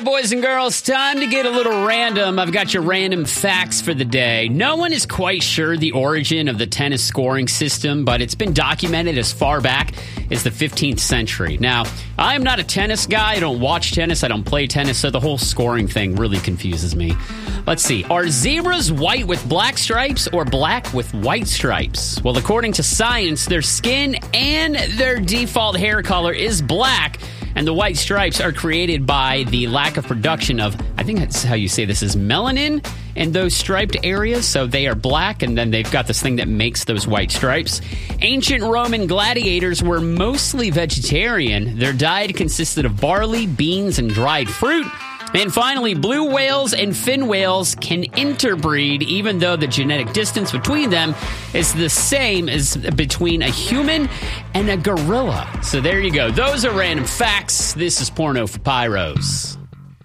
right, boys and girls, time to get a little random. I've got your random facts for the day. No one is quite sure the origin of the tennis scoring system, but it's been documented as far back as the 15th century. Now, I am not a tennis guy. I don't watch tennis. I don't play tennis, so the whole scoring thing really confuses me. Let's see. Are zebras white with black stripes or black with white stripes? Well, according to science, their skin and their default hair color is black, and the white stripes are created by the lack of production of, I think that's how you say this, is melanin in those striped areas. So they are black, and then they've got this thing that makes those white stripes. Ancient Roman gladiators were mostly vegetarian. Their diet consisted of barley, beans, and dried fruit. And finally, blue whales and fin whales can interbreed, even though the genetic distance between them is the same as between a human and a gorilla. So there you go. Those are random facts. This is Porno for Pyros.